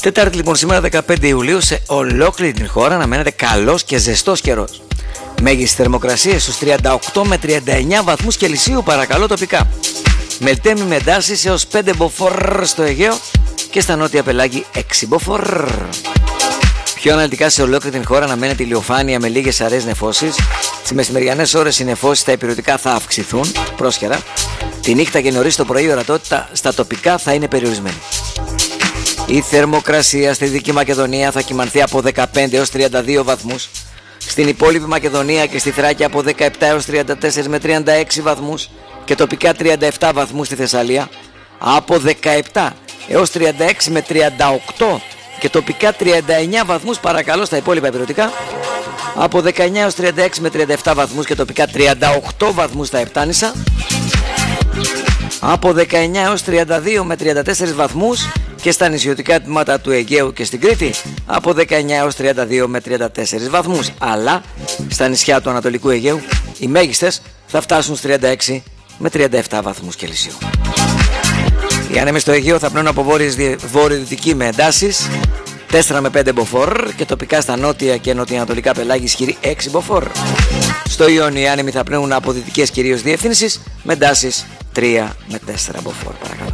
Τετάρτη λοιπόν σήμερα 15 Ιουλίου σε ολόκληρη την χώρα αναμένεται καλός και ζεστός καιρός. Μέγιστες θερμοκρασίες στους 38 με 39 βαθμούς Κελσίου παρακαλώ τοπικά. Μελτέμι με εντάσεις έως 5 μποφόρ στο Αιγαίο και στα νότια πελάγη 6 μποφόρ. Πιο αναλυτικά σε ολόκληρη την χώρα αναμένεται ηλιοφάνεια με λίγες αραιές νεφώσεις. Στις μεσημεριανές ώρες οι νεφώσεις στα ηπειρωτικά θα αυξηθούν πρόσχερα. Τη νύχτα και νωρίς το πρωί η ορατότητα στα τοπικά θα είναι περιορισμένη. Η θερμοκρασία στη Δυτική Μακεδονία θα κυμανθεί από 15 έως 32 βαθμούς. Στην υπόλοιπη Μακεδονία και στη Θράκη από 17 έως 34 με 36 βαθμούς και τοπικά 37 βαθμούς στη Θεσσαλία. Από 17 έως 36 με 38 και τοπικά 39 βαθμούς παρακαλώ στα υπόλοιπα ηπειρωτικά. Από 19 έως 36 με 37 βαθμούς και τοπικά 38 βαθμούς στα Επτάνησα. Από 19 έως 32 με 34 βαθμούς και στα νησιωτικά τμήματα του Αιγαίου και στην Κρήτη από 19 έως 32 με 34 βαθμούς. Αλλά στα νησιά του Ανατολικού Αιγαίου οι μέγιστες θα φτάσουν στους 36 με 37 βαθμούς Κελσίου. Οι άνεμοι στο Αιγαίο θα πνέουν από βόρειο-δυτική με εντάσεις 4 με 5 μποφόρ και τοπικά στα νότια και νοτιοανατολικά πελάγη ισχυρή 6 μποφόρ. Στο Ιόνιο οι άνεμοι θα πνέουν από δυτικές κυρίως διευθύνσεις με εντάσεις 3 με 4 μποφόρ παρακαλώ.